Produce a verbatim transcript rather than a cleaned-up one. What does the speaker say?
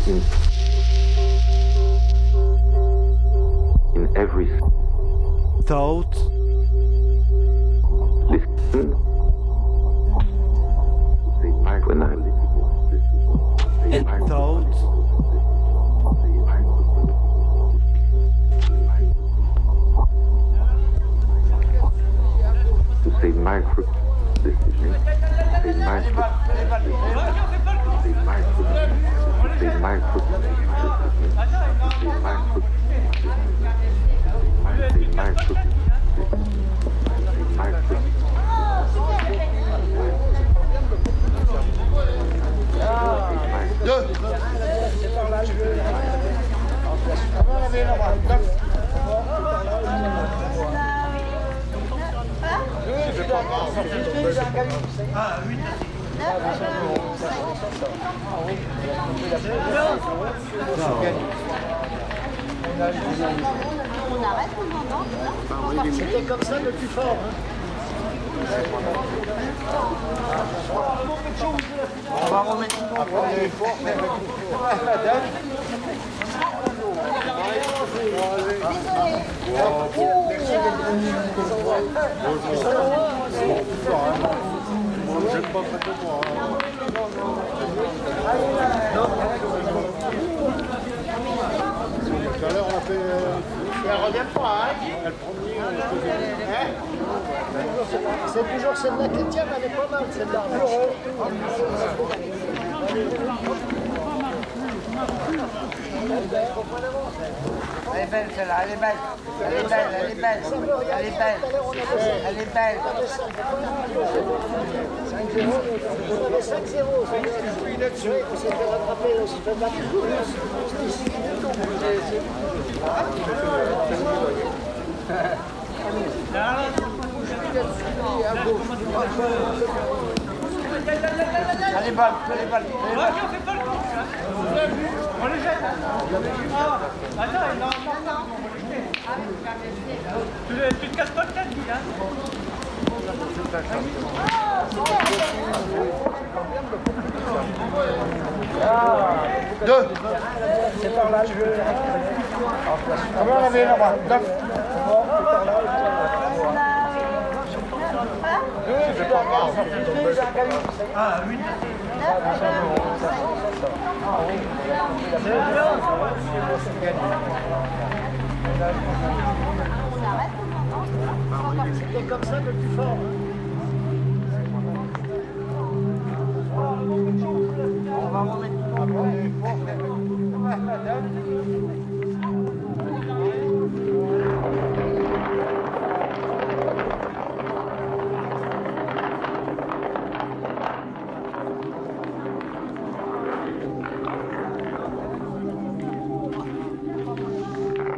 in, in every thought, listen. Say Mark when I and thought, to say micro decision. Say micro. Say micro. Say micro. Say micro. Say micro. Say micro. Deux. C'est par là, je veux. Avant, on avait la main. C'est pas grave. Ah, oui. On arrête ou non, non? C'était comme ça le plus fort. Hein. On va remettre tout le monde. Tout à l'heure, on a fait. Elle revient pas, hein? Elle prend hein? C'est toujours celle-là qui tient, mais elle est pas mal, celle-là. Elle est belle celle-là, elle est belle, elle est belle, elle est belle, elle est belle, elle est belle. cinq zéro, on avait cinq zéro, on s'était rattrapé, on s'était battu. Allez, balle, allez, balle. On les jette. Ah, attends, non, non, non. Tu, tu te casses pas le tête, Guy, hein? Deux. C'est par là, je veux. Comment on avait la main? Neuf. C'est pas grave. Ah, oui. C'était comme ça le plus fort. On va remettre tout le monde.